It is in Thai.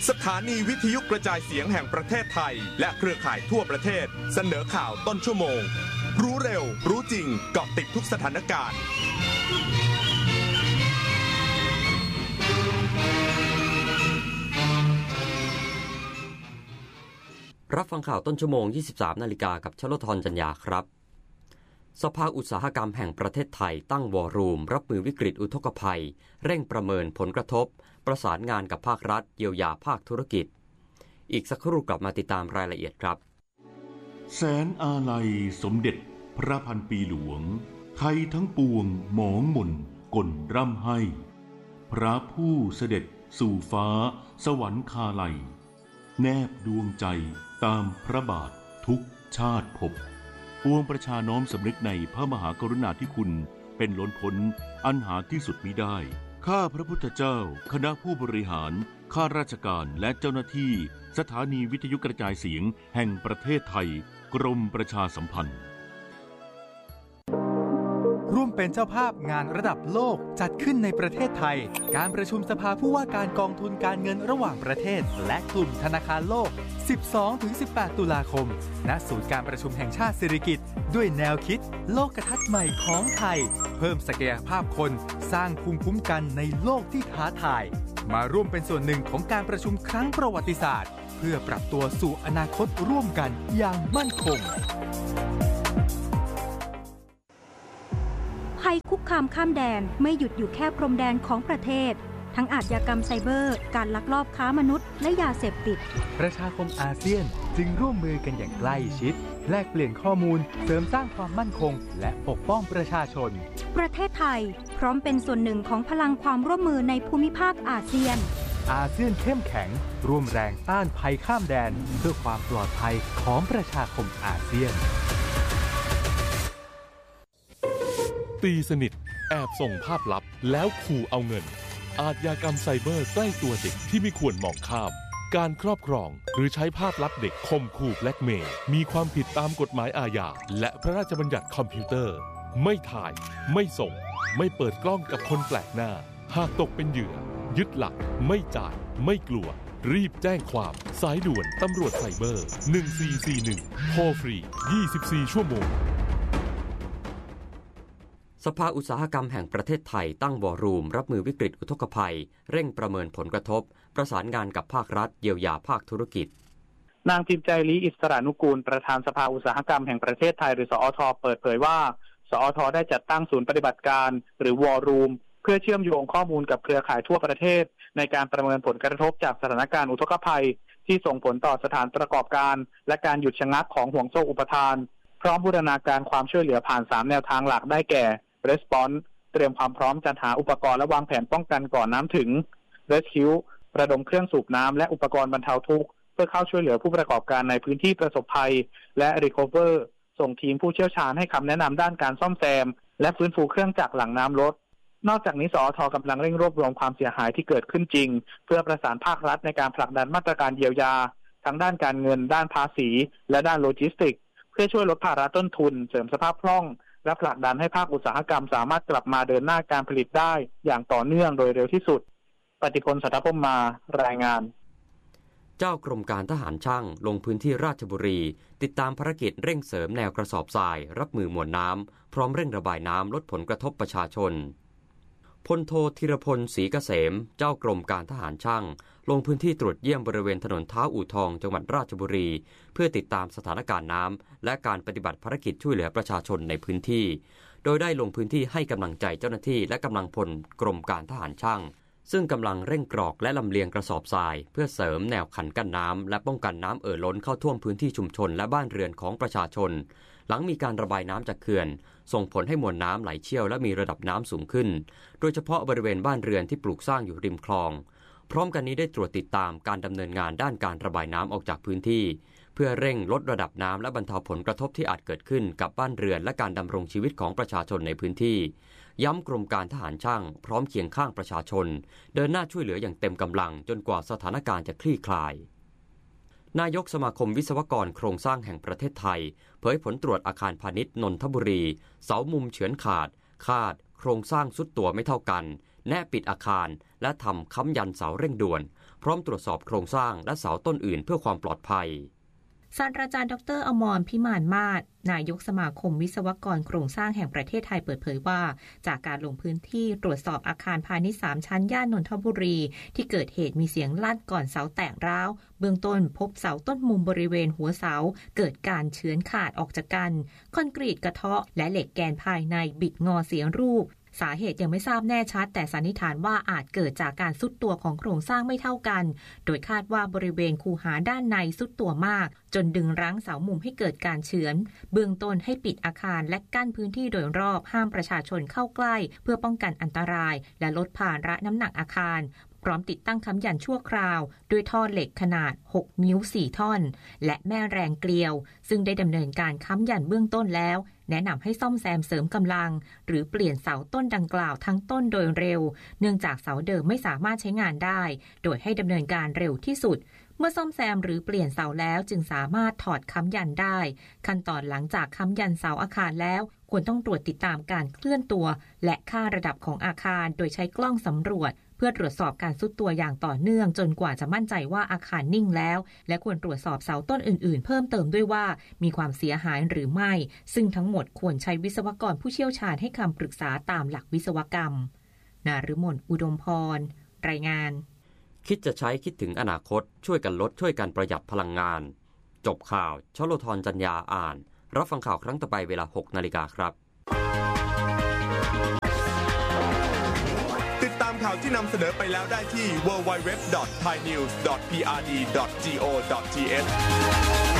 สถานีวิทยุกระจายเสียงแห่งประเทศไทยและเครือข่ายทั่วประเทศเสนอข่าวต้นชั่วโมงรู้เร็วรู้จริงเกาะติดทุกสถานการณ์รับฟังข่าวต้นชั่วโมง 23 นาฬิกากับชลธรจัญญาครับสภาอุตสาหกรรมแห่งประเทศไทยตั้งวอรูมรับมือวิกฤตอุทกภัยเร่งประเมินผลกระทบประสานงานกับภาครัฐเยียวยาภาคธุรกิจอีกสักครู่กลับมาติดตามรายละเอียดครับแสนอาลัยสมเด็จพระพันปีหลวงไทยทั้งปวงหมองหม่นก่นร่ำให้พระผู้เสด็จสู่ฟ้าสวรรคาลัยแนบดวงใจตามพระบาททุกชาติภพปวงประชาน้อมสำนึกในพระมหากรุณาธิคุณเป็นล้นพ้นอันหาที่สุดมิได้ข้าพระพุทธเจ้าคณะผู้บริหารข้าราชการและเจ้าหน้าที่สถานีวิทยุกระจายเสียงแห่งประเทศไทยกรมประชาสัมพันธ์ร่วมเป็นเจ้าภาพงานระดับโลกจัดขึ้นในประเทศไทยการประชุมสภาผู้ว่าการกองทุนการเงินระหว่างประเทศและกลุ่มธนาคารโลก 12-18 ตุลาคมณศูนย์การประชุมแห่งชาติสิริกิติ์ด้วยแนวคิดโลกทัศน์ใหม่ของไทยเพิ่มศักยภาพคนสร้างภูมิคุ้มกันในโลกที่ท้าทายมาร่วมเป็นส่วนหนึ่งของการประชุมครั้งประวัติศาสตร์เพื่อปรับตัวสู่อนาคตร่วมกันอย่างมั่นคงภัยคุกคามข้ามแดนไม่หยุดอยู่แค่พรมแดนของประเทศทั้งอาชญากรรมไซเบอร์การลักลอบค้ามนุษย์และยาเสพติดประชาคมอาเซียนจึงร่วมมือกันอย่างใกล้ชิดแลกเปลี่ยนข้อมูลเสริมสร้างความมั่นคงและปกป้องประชาชนประเทศไทยพร้อมเป็นส่วนหนึ่งของพลังความร่วมมือในภูมิภาคอาเซียนอาเซียนเข้มแข็งร่วมแรงต้านภัยข้ามแดนเพื่อความปลอดภัยของประชาคมอาเซียนตีสนิทแอบส่งภาพลับแล้วขู่เอาเงินอาชญากรรมไซเบอร์ใกล้ตัวเด็กที่ไม่ควรมองข้ามการครอบครองหรือใช้ภาพลับเด็กข่มขู่แบล็กเมย์มีความผิดตามกฎหมายอาญาและพระราชบัญญัติคอมพิวเตอร์ไม่ถ่ายไม่ส่งไม่เปิดกล้องกับคนแปลกหน้าหากตกเป็นเหยื่อยึดหลักไม่จ่ายไม่กลัวรีบแจ้งความสายด่วนตำรวจไซเบอร์1441โทรฟรี24ชั่วโมงสภาอุตสาหกรรมแห่งประเทศไทยตั้งวอรูมรับมือวิกฤตอุทกภัยเร่งประเมินผลกระทบประสานงานกับภาครัฐเยียวยาภาคธุรกิจนางพิมพ์ใจลีอิสระนุกูลประธานสภาอุตสาหกรรมแห่งประเทศไทยหรือสอท.เปิดเผยว่าสอท.ได้จัดตั้งศูนย์ปฏิบัติการหรือวอรูมเพื่อเชื่อมโยงข้อมูลกับเครือข่ายทั่วประเทศในการประเมินผลกระทบจากสถานการณ์อุทกภัยที่ส่งผลต่อสถานประกอบการและการหยุดชะงักของห่วงโซ่อุปทานพร้อมบูรณาการความช่วยเหลือผ่าน3แนวทางหลักได้แก่Response เตรียมความพร้อมจัดหาอุปกรณ์และวางแผนป้องกันก่อนน้ำถึง Rescue ระดมเครื่องสูบน้ำและอุปกรณ์บรรเทาทุกข์เพื่อเข้าช่วยเหลือผู้ประกอบการในพื้นที่ประสบภัยและ Recover ส่งทีมผู้เชี่ยวชาญให้คำแนะนำด้านการซ่อมแซมและฟื้นฟูเครื่องจักรหลังน้ำลดนอกจากนี้สอท.กำลังเร่งรวบรวมความเสียหายที่เกิดขึ้นจริงเพื่อประสานภาครัฐในการผลักดันมาตรการเยียวยาทั้งด้านการเงินด้านภาษีและด้านโลจิสติกส์เพื่อช่วยลดภาระต้นทุนเสริมสภาพคล่องและผลักดันให้ภาคอุตสาหกรรมสามารถกลับมาเดินหน้าการผลิตได้อย่างต่อเนื่องโดยเร็วที่สุดปฏิพล สัทธพมารายงานเจ้ากรมการทหารช่างลงพื้นที่ราชบุรีติดตามภารกิจเร่งเสริมแนวกระสอบทรายรับมือมวลน้ำพร้อมเร่งระบายน้ำลดผลกระทบประชาชนพลโทธีรพลศรีเกษมเจ้ากรมการทหารช่างลงพื้นที่ตรวจเยี่ยมบริเวณถนนเท้าอู่ทองจังหวัดราชบุรีเพื่อติดตามสถานการณ์น้ำและการปฏิบัติภารกิจช่วยเหลือประชาชนในพื้นที่โดยได้ลงพื้นที่ให้กำลังใจเจ้าหน้าที่และกำลังพลกรมการทหารช่างซึ่งกำลังเร่งกรอกและลำเลียงกระสอบทรายเพื่อเสริมแนวคันกั้นน้ำและป้องกันน้ำล้นเข้าท่วมพื้นที่ชุมชนและบ้านเรือนของประชาชนหลังมีการระบายน้ำจากเขื่อนส่งผลให้มวลน้ำไหลเชี่ยวและมีระดับน้ำสูงขึ้นโดยเฉพาะบริเวณบ้านเรือนที่ปลูกสร้างอยู่ริมคลองพร้อมกันนี้ได้ตรวจติดตามการดำเนินงานด้านการระบายน้ำออกจากพื้นที่เพื่อเร่งลดระดับน้ำและบรรเทาผลกระทบที่อาจเกิดขึ้นกับบ้านเรือนและการดำรงชีวิตของประชาชนในพื้นที่ย้ำกรมการทหารช่างพร้อมเคียงข้างประชาชนเดินหน้าช่วยเหลืออย่างเต็มกำลังจนกว่าสถานการณ์จะคลี่คลายนายกสมาคมวิศวกรโครงสร้างแห่งประเทศไทยเผยผลตรวจอาคารพาณิชย์นนทบุรีเสามุมเฉือนขาดคาดโครงสร้างทรุดตัวไม่เท่ากันแนะปิดอาคารและทำค้ำยันเสาเร่งด่วนพร้อมตรวจสอบโครงสร้างและเสาต้นอื่นเพื่อความปลอดภัยศาสตราจารย์ดร.อมรพิมานมาศนายกสมาคมวิศวกรโครงสร้างแห่งประเทศไทยเปิดเผยว่าจากการลงพื้นที่ตรวจสอบอาคารพาณิชย์3ชั้นย่านนนทบุรีที่เกิดเหตุมีเสียงลั่นก่อนเสาแตกร้าวเบื้องต้นพบเสาต้นมุมบริเวณหัวเสาเกิดการเฉือนขาดออกจากกันคอนกรีตกระเทาะและเหล็กแกนภายในบิดงอเสียรูปสาเหตุยังไม่ทราบแน่ชัดแต่สันนิษฐานว่าอาจเกิดจากการทรุดตัวของโครงสร้างไม่เท่ากันโดยคาดว่าบริเวณคูหาด้านในทรุดตัวมากจนดึงรั้งเสามุมให้เกิดการเฉือนเบื้องต้นให้ปิดอาคารและกั้นพื้นที่โดยรอบห้ามประชาชนเข้าใกล้เพื่อป้องกันอันตรายและลดภาระน้ำหนักอาคารพร้อมติดตั้งค้ำยันชั่วคราวด้วยท่อเหล็กขนาด6นิ้ว4ท่อนและแม่แรงเกลียวซึ่งได้ดำเนินการค้ำยันเบื้องต้นแล้วแนะนำให้ซ่อมแซมเสริมกำลังหรือเปลี่ยนเสาต้นดังกล่าวทั้งต้นโดยเร็วเนื่องจากเสาเดิมไม่สามารถใช้งานได้โดยให้ดำเนินการเร็วที่สุดเมื่อซ่อมแซมหรือเปลี่ยนเสาแล้วจึงสามารถถอดค้ำยันได้ขั้นตอนหลังจากค้ำยันเสาอาคารแล้วควรต้องตรวจติดตามการเคลื่อนตัวและค่าระดับของอาคารโดยใช้กล้องสำรวจเพื่อตรวจสอบการทรุดตัวอย่างต่อเนื่องจนกว่าจะมั่นใจว่าอาคารนิ่งแล้วและควรตรวจสอบเสาต้นอื่นๆเพิ่มเติมด้วยว่ามีความเสียหายหรือไม่ซึ่งทั้งหมดควรใช้วิศวกรผู้เชี่ยวชาญให้คำปรึกษาตามหลักวิศวกรรมนฤมลอุดมพรรายงานคิดจะใช้คิดถึงอนาคตช่วยกันลดช่วยกันประหยัดพลังงานจบข่าวชโลธรจัญญาอ่านรับฟังข่าวครั้งต่อไปเวลา 6:00 น.ครับติดตามข่าวที่นำเสนอไปแล้วได้ที่ www.thainews.prd.go.th